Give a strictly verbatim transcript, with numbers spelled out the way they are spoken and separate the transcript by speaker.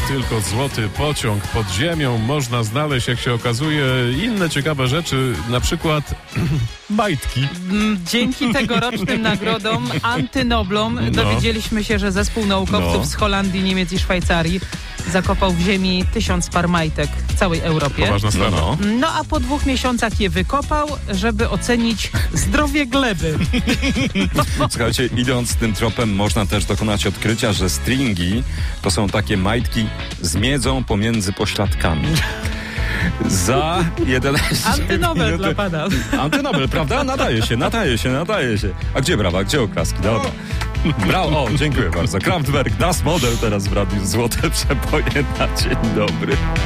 Speaker 1: tylko złoty pociąg. Pod ziemią można znaleźć, jak się okazuje, inne ciekawe rzeczy, na przykład majtki.
Speaker 2: Dzięki tegorocznym nagrodom antynoblom
Speaker 1: No.
Speaker 2: dowiedzieliśmy się, że zespół naukowców
Speaker 1: No.
Speaker 2: z Holandii, Niemiec i Szwajcarii zakopał w ziemi tysiąc par majtek w całej Europie.
Speaker 1: Poważna sprawa.
Speaker 3: No, no.
Speaker 2: No a po dwóch miesiącach je wykopał, żeby ocenić zdrowie gleby.
Speaker 3: Słuchajcie, idąc tym tropem można też dokonać odkrycia, że stringi to są takie majtki z miedzą pomiędzy pośladkami. Za jedenaście
Speaker 2: Antynobel
Speaker 3: minut...
Speaker 2: dla pana.
Speaker 3: Antynobel, prawda? Nadaje się, nadaje się, nadaje się. A gdzie brawa, gdzie oklaski? Dobra. Brawo, o, dziękuję bardzo. Kraftwerk, Das Model teraz w Radiu Złote Przeboje na dzień dobry.